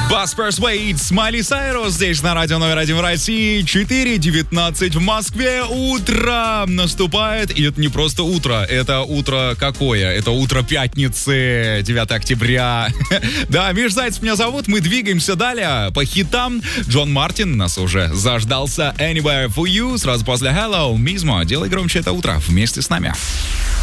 Баспер Суэйд, Смайли Сайрус здесь на радио номер 1 в России. 4:19 в Москве. Утро наступает. И это не просто утро. Это утро какое? Это утро пятницы, 9 октября. Да, Миш Зайцев меня зовут. Мы двигаемся далее по хитам. Джон Мартин нас уже заждался. Anywhere for you. Сразу после Hello. Мизмо, делай громче это утро вместе с нами.